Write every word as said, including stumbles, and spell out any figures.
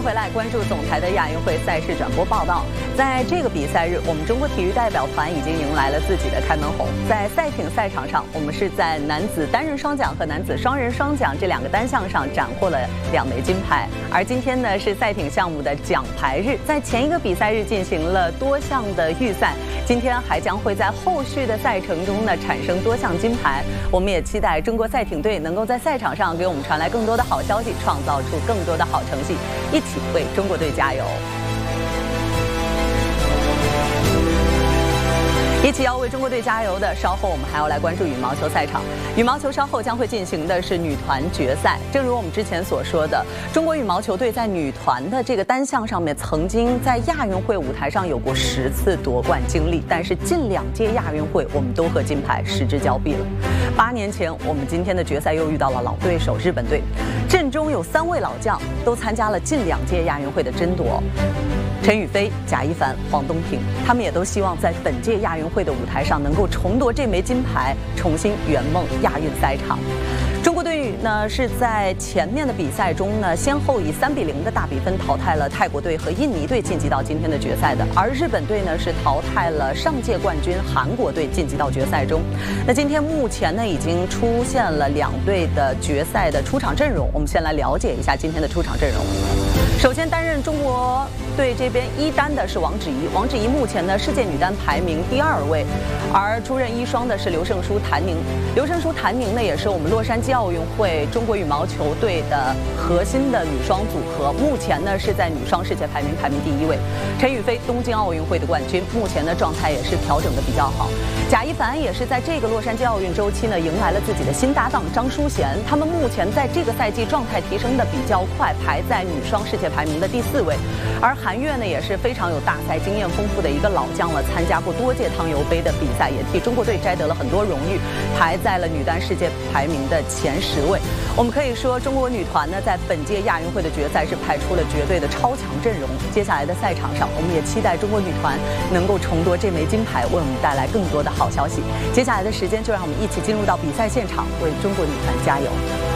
回来，关注总台的亚运会赛事转播报道。在这个比赛日，我们中国体育代表团已经迎来了自己的开门红。在赛艇赛场上，我们是在男子单人双桨和男子双人双桨这两个单项上斩获了两枚金牌。而今天呢，是赛艇项目的奖牌日，在前一个比赛日进行了多项的预赛，今天还将会在后续的赛程中呢产生多项金牌。我们也期待中国赛艇队能够在赛场上给我们传来更多的好消息，创造出更多的好成绩，一起为中国队加油！一起要为中国队加油的，稍后我们还要来关注羽毛球赛场。羽毛球稍后将会进行的是女团决赛。正如我们之前所说的，中国羽毛球队在女团的这个单项上面，曾经在亚运会舞台上有过十次夺冠经历，但是近两届亚运会我们都和金牌失之交臂了。八年前，我们今天的决赛又遇到了老对手日本队，阵中有三位老将都参加了近两届亚运会的争夺。陈雨菲、贾一凡、黄东萍，他们也都希望在本届亚运会的舞台上能够重夺这枚金牌，重新圆梦亚运赛场。中国队呢是在前面的比赛中呢，先后以三比零的大比分淘汰了泰国队和印尼队，晋级到今天的决赛的。而日本队呢是淘汰了上届冠军韩国队，晋级到决赛中。那今天目前呢已经出现了两队的决赛的出场阵容，我们先来了解一下今天的出场阵容。首先担任中国队这边一单的是王芷怡，王芷怡目前呢世界女单排名第二位，而出任一双的是刘胜书、谭宁。刘胜书、谭宁呢也是我们洛杉矶奥运会中国羽毛球队的核心的女双组合，目前呢是在女双世界排名排名第一位。陈雨菲东京奥运会的冠军，目前的状态也是调整的比较好。贾一凡也是在这个洛杉矶奥运周期呢迎来了自己的新搭档张淑贤，他们目前在这个赛季状态提升的比较快，排在女双世界排名的第四位。而韩悦呢也是非常有大赛经验丰富的一个老将了，参加过多届汤尤杯的比赛，也替中国队摘得了很多荣誉，排在了女单世界排名的前十位。我们可以说，中国女团呢在本届亚运会的决赛是派出了绝对的超强阵容。接下来的赛场上，我们也期待中国女团能够重夺这枚金牌，为我们带来更多的好消息。接下来的时间，就让我们一起进入到比赛现场，为中国女团加油！